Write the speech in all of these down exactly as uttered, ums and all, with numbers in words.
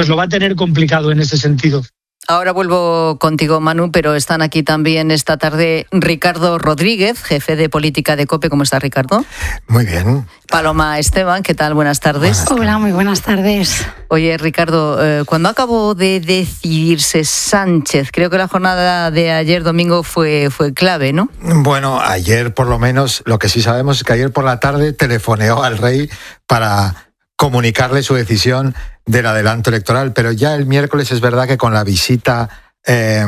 pues lo va a tener complicado en ese sentido. Ahora vuelvo contigo, Manu, pero están aquí también esta tarde Ricardo Rodríguez, jefe de política de COPE. ¿Cómo está, Ricardo? Muy bien. Paloma Esteban, ¿qué tal? Buenas tardes. Buenas tardes. Hola, muy buenas tardes. Oye, Ricardo, eh, cuando acabó de decidirse Sánchez, creo que la jornada de ayer domingo fue, fue clave, ¿no? Bueno, ayer por lo menos, lo que sí sabemos es que ayer por la tarde telefoneó al rey para comunicarle su decisión del adelanto electoral, pero ya el miércoles es verdad que con la visita eh,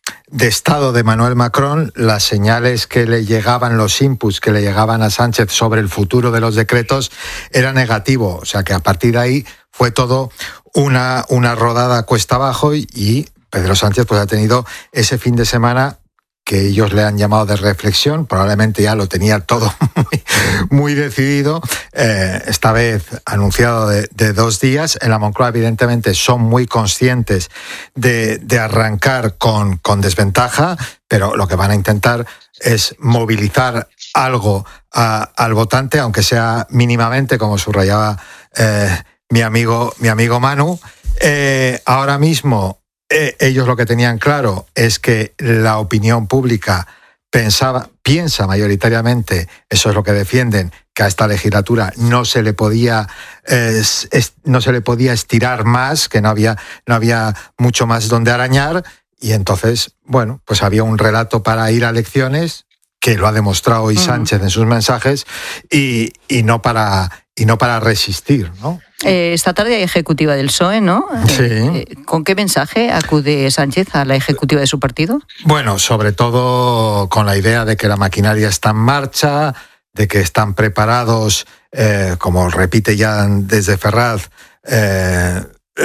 de Estado de Emmanuel Macron, las señales que le llegaban, los inputs que le llegaban a Sánchez sobre el futuro de los decretos era negativo, o sea que a partir de ahí fue todo una, una rodada cuesta abajo y, y Pedro Sánchez pues ha tenido ese fin de semana que ellos le han llamado de reflexión, probablemente ya lo tenía todo muy, muy decidido, eh, esta vez anunciado de, de dos días. En la Moncloa, evidentemente, son muy conscientes de, de arrancar con, con desventaja, pero lo que van a intentar es movilizar algo a, al votante, aunque sea mínimamente, como subrayaba eh, mi amigo, mi amigo Manu. Eh, ahora mismo, Eh, ellos lo que tenían claro es que la opinión pública pensaba, piensa mayoritariamente, eso es lo que defienden, que a esta legislatura no se le podía eh, es, no se le podía estirar más, que no había, no había mucho más donde arañar, y entonces, bueno, pues había un relato para ir a elecciones, que lo ha demostrado hoy Sánchez en sus mensajes, y, y no para y no para resistir, ¿no? Eh, esta tarde hay ejecutiva del P S O E, ¿no? Sí. Eh, ¿Con qué mensaje acude Sánchez a la ejecutiva de su partido? Bueno, sobre todo con la idea de que la maquinaria está en marcha, de que están preparados, eh, como repite ya desde Ferraz, eh,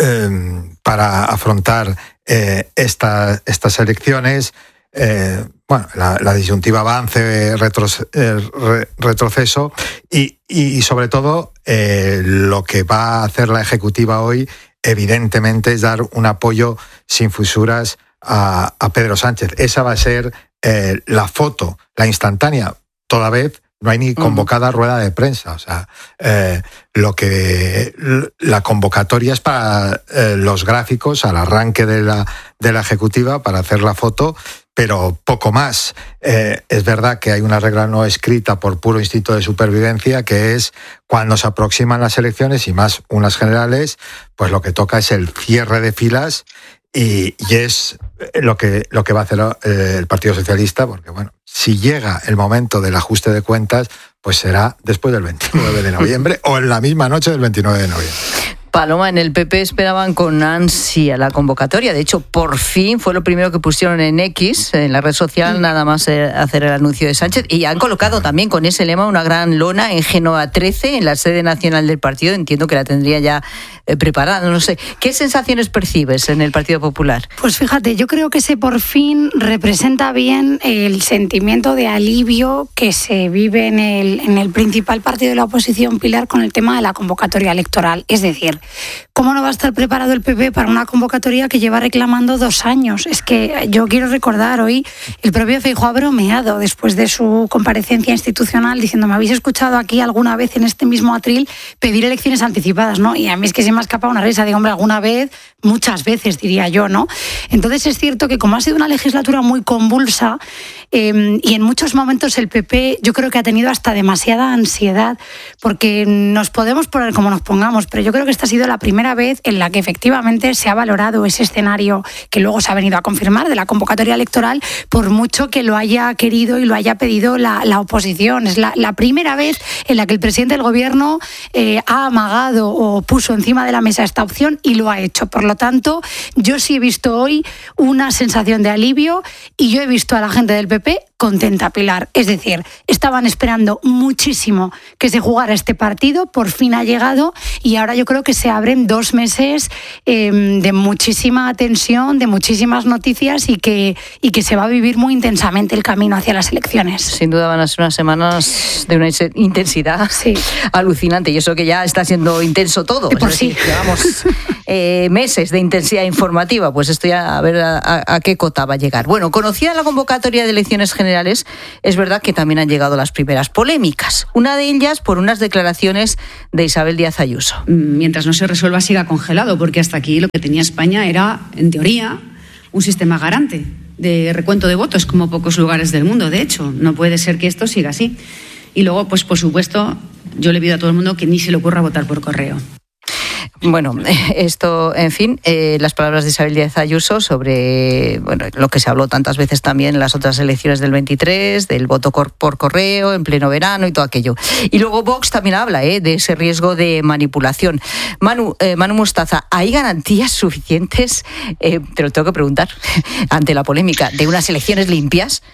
eh, para afrontar eh, esta, estas elecciones. Eh, bueno, la, la disyuntiva avance, retro, eh, re, retroceso y, y sobre todo eh, lo que va a hacer la ejecutiva hoy evidentemente es dar un apoyo sin fisuras a, a Pedro Sánchez. Esa va a ser eh, la foto, la instantánea. Toda vez no hay ni convocada rueda de prensa. O sea, eh, lo que la convocatoria es para eh, los gráficos al arranque de la, de la ejecutiva para hacer la foto, pero poco más. Eh, es verdad que hay una regla no escrita por puro instinto de supervivencia, que es cuando se aproximan las elecciones y más unas generales, pues lo que toca es el cierre de filas y, y es lo que, lo que va a hacer eh, el Partido Socialista, porque bueno, si llega el momento del ajuste de cuentas, pues será después del veintinueve de noviembre o en la misma noche del veintinueve de noviembre. Paloma, en el P P esperaban con ansia la convocatoria. De hecho, por fin fue lo primero que pusieron en X, en la red social, nada más hacer el anuncio de Sánchez. Y han colocado también con ese lema una gran lona en Génova trece, en la sede nacional del partido. Entiendo que la tendría ya eh, preparada. No sé, ¿qué sensaciones percibes en el Partido Popular? Pues fíjate, yo creo que ese por fin representa bien el sentimiento de alivio que se vive en el, en el principal partido de la oposición, Pilar, con el tema de la convocatoria electoral. Es decir, ¿cómo no va a estar preparado el P P para una convocatoria que lleva reclamando dos años? Es que yo quiero recordar, hoy el propio Feijóo ha bromeado después de su comparecencia institucional diciendo: me habéis escuchado aquí alguna vez en este mismo atril pedir elecciones anticipadas, ¿no? Y a mí es que se me ha escapado una risa. Digo, hombre, alguna vez, muchas veces diría yo, ¿no? Entonces es cierto que como ha sido una legislatura muy convulsa eh, y en muchos momentos el P P yo creo que ha tenido hasta demasiada ansiedad, porque nos podemos poner como nos pongamos, pero yo creo que esta ha sido la primera vez en la que efectivamente se ha valorado ese escenario que luego se ha venido a confirmar de la convocatoria electoral, por mucho que lo haya querido y lo haya pedido la, la oposición. Es la, la primera vez en la que el presidente del gobierno eh, ha amagado o puso encima de la mesa esta opción y lo ha hecho. Por lo tanto, yo sí he visto hoy una sensación de alivio y yo he visto a la gente del P P contenta, Pilar. Es decir, estaban esperando muchísimo que se jugara este partido, por fin ha llegado y ahora yo creo que se abren dos meses eh, de muchísima tensión, de muchísimas noticias y que, y que se va a vivir muy intensamente el camino hacia las elecciones. Sin duda van a ser unas semanas de una intensidad sí. alucinante, y eso que ya está siendo intenso todo. De por sí. Decir, llevamos eh, meses de intensidad informativa, pues esto ya a ver a, a, a qué cota va a llegar. Bueno, conocida la convocatoria de elecciones generales generales, es verdad que también han llegado las primeras polémicas. Una de ellas por unas declaraciones de Isabel Díaz Ayuso. Mientras no se resuelva, siga congelado, porque hasta aquí lo que tenía España era, en teoría, un sistema garante de recuento de votos, como pocos lugares del mundo. De hecho, no puede ser que esto siga así. Y luego, pues por supuesto, yo le pido a todo el mundo que ni se le ocurra votar por correo. Bueno, esto, en fin, eh, las palabras de Isabel Díaz Ayuso sobre bueno, lo que se habló tantas veces también en las otras elecciones del veintitrés, del voto cor- por correo en pleno verano y todo aquello. Y luego Vox también habla eh, de ese riesgo de manipulación. Manu, eh, Manu Mostaza, ¿hay garantías suficientes, eh, te lo tengo que preguntar, ante la polémica, de unas elecciones limpias?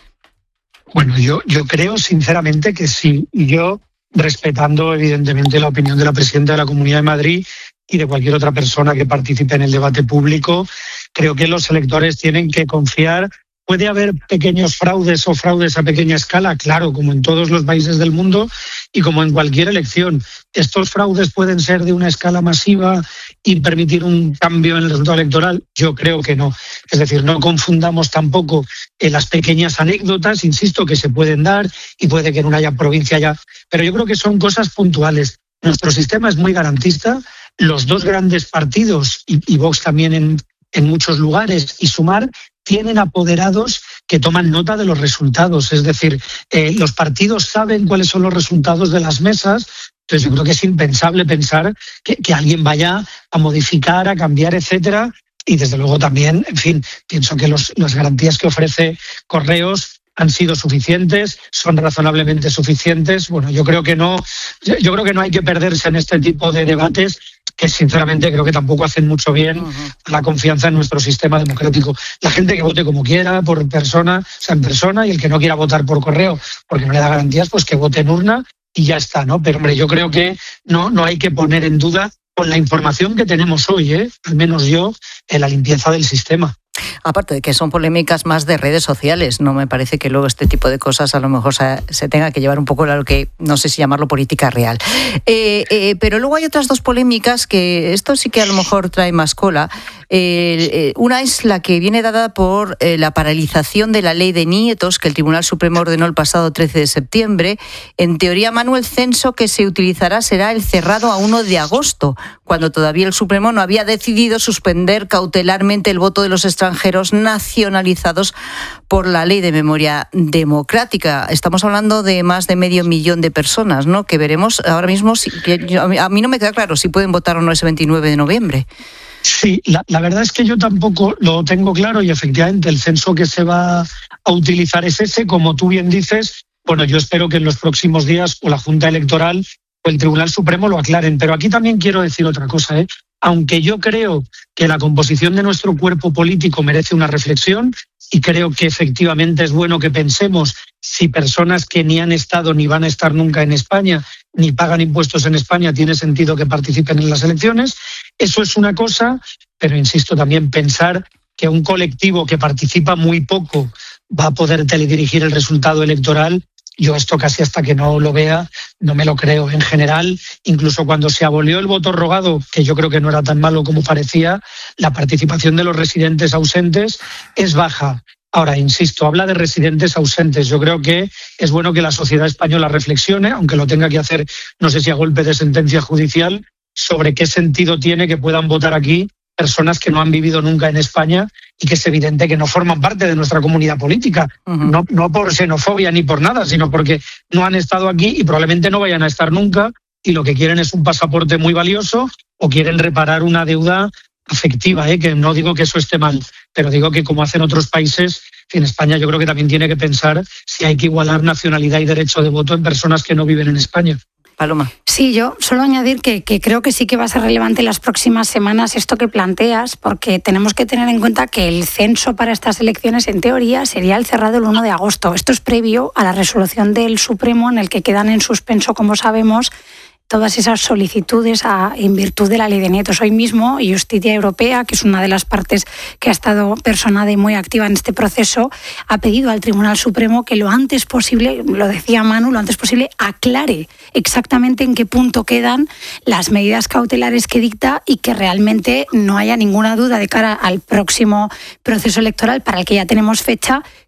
Bueno, yo, yo creo sinceramente que sí. Y yo, respetando evidentemente la opinión de la presidenta de la Comunidad de Madrid y de cualquier otra persona que participe en el debate público, creo que los electores tienen que confiar. ¿Puede haber pequeños fraudes o fraudes a pequeña escala? Claro, como en todos los países del mundo y como en cualquier elección. ¿Estos fraudes pueden ser de una escala masiva y permitir un cambio en el resultado electoral? Yo creo que no. Es decir, no confundamos tampoco eh, las pequeñas anécdotas, insisto, que se pueden dar y puede que en una provincia haya... Pero yo creo que son cosas puntuales. Nuestro sistema es muy garantista. Los dos grandes partidos, y, y Vox también en, en muchos lugares, y Sumar, tienen apoderados que toman nota de los resultados. Es decir, eh, los partidos saben cuáles son los resultados de las mesas. Entonces yo creo que es impensable pensar que, que alguien vaya a modificar, a cambiar, etcétera. Y desde luego también, en fin, pienso que los, las garantías que ofrece Correos han sido suficientes, son razonablemente suficientes. Bueno, yo creo que no, yo creo que no hay que perderse en este tipo de debates, que sinceramente creo que tampoco hacen mucho bien a la confianza en nuestro sistema democrático. La gente que vote como quiera, por persona, o sea, en persona, y el que no quiera votar por correo porque no le da garantías, pues que vote en urna y ya está, ¿no? Pero hombre, yo creo que no, no hay que poner en duda, con la información que tenemos hoy, ¿eh? Al menos yo, en la limpieza del sistema. Aparte de que son polémicas más de redes sociales, no me parece que luego este tipo de cosas a lo mejor se, se tenga que llevar un poco a lo que, no sé si llamarlo política real. Eh, eh, pero luego hay otras dos polémicas que esto sí que a lo mejor trae más cola. Eh, eh, una es la que viene dada por eh, la paralización de la ley de nietos que el Tribunal Supremo ordenó el pasado trece de septiembre. En teoría, Manuel, el censo que se utilizará será el cerrado a uno de agosto, cuando todavía el Supremo no había decidido suspender cautelarmente el voto de los extranjeros nacionalizados por la Ley de Memoria Democrática. Estamos hablando de más de medio millón de personas, ¿no? Que veremos ahora mismo, si, que a mí no me queda claro si pueden votar o no ese veintinueve de noviembre. Sí, la, la verdad es que yo tampoco lo tengo claro y efectivamente el censo que se va a utilizar es ese, como tú bien dices. Bueno, yo espero que en los próximos días o la Junta Electoral o el Tribunal Supremo lo aclaren. Pero aquí también quiero decir otra cosa, ¿eh? Aunque yo creo que la composición de nuestro cuerpo político merece una reflexión y creo que efectivamente es bueno que pensemos si personas que ni han estado ni van a estar nunca en España ni pagan impuestos en España tiene sentido que participen en las elecciones. Eso es una cosa, pero insisto también pensar que un colectivo que participa muy poco va a poder teledirigir el resultado electoral. Yo esto casi hasta que no lo vea, no me lo creo. En general, incluso cuando se abolió el voto rogado, que yo creo que no era tan malo como parecía, la participación de los residentes ausentes es baja. Ahora, insisto, habla de residentes ausentes. Yo creo que es bueno que la sociedad española reflexione, aunque lo tenga que hacer, no sé si a golpe de sentencia judicial, sobre qué sentido tiene que puedan votar aquí personas que no han vivido nunca en España y que es evidente que no forman parte de nuestra comunidad política, uh-huh. no, no por xenofobia ni por nada, sino porque no han estado aquí y probablemente no vayan a estar nunca y lo que quieren es un pasaporte muy valioso o quieren reparar una deuda afectiva, ¿eh? Que no digo que eso esté mal, pero digo que como hacen otros países, en España yo creo que también tiene que pensar si hay que igualar nacionalidad y derecho de voto en personas que no viven en España. Paloma. Sí, yo solo añadir que, que creo que sí que va a ser relevante en las próximas semanas esto que planteas, porque tenemos que tener en cuenta que el censo para estas elecciones, en teoría, sería el cerrado el uno de agosto. Esto es previo a la resolución del Supremo, en el que quedan en suspenso, como sabemos, todas esas solicitudes a, en virtud de la ley de nietos. Hoy mismo, Justicia Europea, que es una de las partes que ha estado personada y muy activa en este proceso, ha pedido al Tribunal Supremo que lo antes posible, lo decía Manu, lo antes posible aclare exactamente en qué punto quedan las medidas cautelares que dicta y que realmente no haya ninguna duda de cara al próximo proceso electoral, para el que ya tenemos fecha,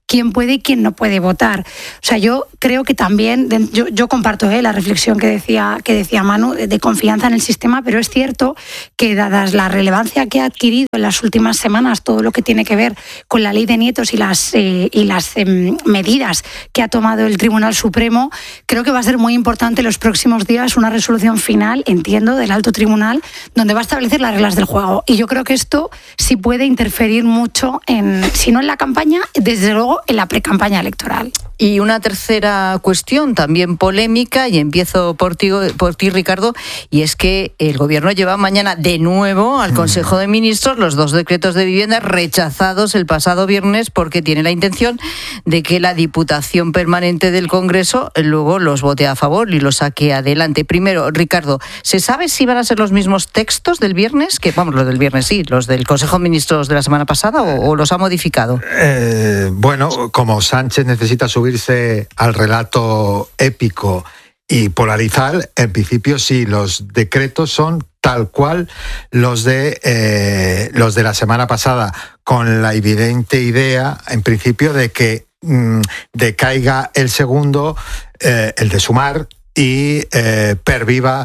quién puede y quién no puede votar. O sea, yo creo que también, yo, yo comparto eh, la reflexión que decía, que decía Manu, de, de confianza en el sistema, pero es cierto que dadas la relevancia que ha adquirido en las últimas semanas todo lo que tiene que ver con la ley de nietos y las, eh, y las eh, medidas que ha tomado el Tribunal Supremo, creo que va a ser muy importante en los próximos días una resolución final, entiendo, del Alto Tribunal, donde va a establecer las reglas del juego. Y yo creo que esto sí puede interferir mucho, en, si no en la campaña, desde luego en la precampaña electoral. Y una tercera cuestión también polémica, y empiezo por ti, por ti, Ricardo, y es que el Gobierno lleva mañana de nuevo al Consejo de Ministros los dos decretos de vivienda rechazados el pasado viernes porque tiene la intención de que la Diputación Permanente del Congreso luego los vote a favor y los saque adelante. Primero, Ricardo, ¿se sabe si van a ser los mismos textos del viernes? Que vamos, los del viernes sí, los del Consejo de Ministros de la semana pasada, o, o los ha modificado. Eh, bueno, como Sánchez necesita subir al relato épico y polarizar, en principio sí, los decretos son tal cual los de eh, los de la semana pasada, con la evidente idea, en principio, de que mmm, decaiga el segundo, eh, el de sumar, y eh, perviva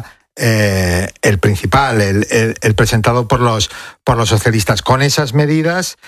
Eh, el principal, el, el, el presentado por los, por los socialistas. Con esas medidas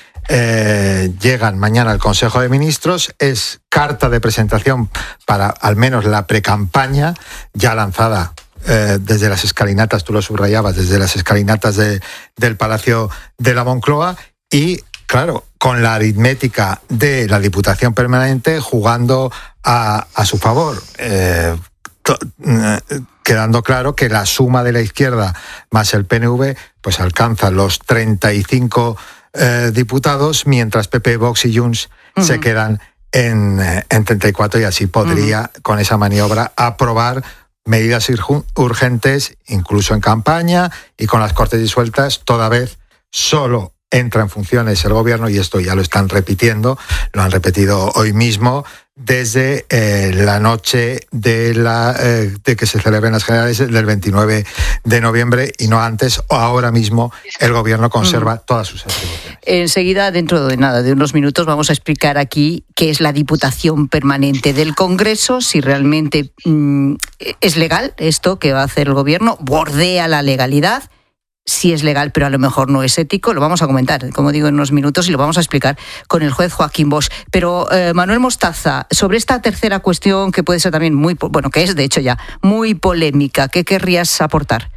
eh, llegan mañana al Consejo de Ministros, es carta de presentación para al menos la precampaña ya lanzada eh, desde las escalinatas, tú lo subrayabas, desde las escalinatas de, del Palacio de la Moncloa, y claro, con la aritmética de la Diputación Permanente jugando a, a su favor. Eh, to, eh, quedando claro que la suma de la izquierda más el P N V pues alcanza los treinta y cinco eh, diputados, mientras P P, Vox y Junts uh-huh. se quedan en, en treinta y cuatro, y así podría, uh-huh. con esa maniobra, aprobar medidas urgentes, incluso en campaña, y con las Cortes disueltas, toda vez solo entra en funciones el Gobierno, y esto ya lo están repitiendo, lo han repetido hoy mismo, desde eh, la noche de, la, eh, de que se celebren las generales del veintinueve de noviembre, y no antes, o ahora mismo el Gobierno conserva mm. todas sus atribuciones. Enseguida, dentro de nada, de unos minutos, vamos a explicar aquí qué es la Diputación Permanente del Congreso, si realmente mm, es legal esto que va a hacer el Gobierno, bordea la legalidad. Sí es legal, pero a lo mejor no es ético. Lo vamos a comentar, como digo, en unos minutos, y lo vamos a explicar con el juez Joaquín Bosch. Pero, eh, Manuel Mostaza, sobre esta tercera cuestión, que puede ser también muy, bueno, que es de hecho ya muy polémica, ¿qué querrías aportar?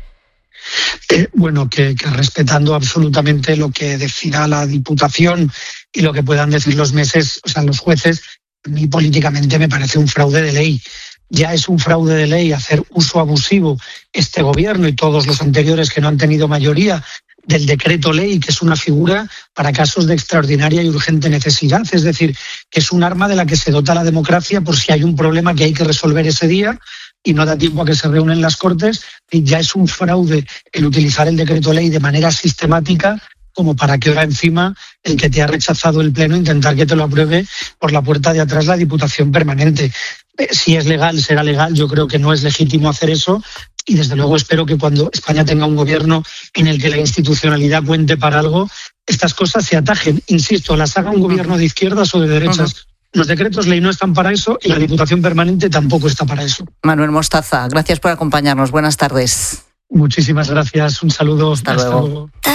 Eh, bueno, que, que respetando absolutamente lo que decida la Diputación y lo que puedan decir los meses, o sea, los jueces, a mí políticamente me parece un fraude de ley. Ya es un fraude de ley hacer uso abusivo este Gobierno y todos los anteriores que no han tenido mayoría del decreto ley, que es una figura para casos de extraordinaria y urgente necesidad. Es decir, que es un arma de la que se dota la democracia por si hay un problema que hay que resolver ese día y no da tiempo a que se reúnen las Cortes. Y ya es un fraude el utilizar el decreto ley de manera sistemática, como para que ahora encima el que te ha rechazado el Pleno intentar que te lo apruebe por la puerta de atrás la Diputación Permanente. Si es legal, será legal. Yo creo que no es legítimo hacer eso, y desde luego espero que cuando España tenga un Gobierno en el que la institucionalidad cuente para algo, estas cosas se atajen. Insisto, las haga un Gobierno de izquierdas o de derechas. Uh-huh. Los decretos ley no están para eso, y la Diputación Permanente tampoco está para eso. Manuel Mostaza, gracias por acompañarnos. Buenas tardes. Muchísimas gracias. Un saludo. Hasta, Hasta luego. luego.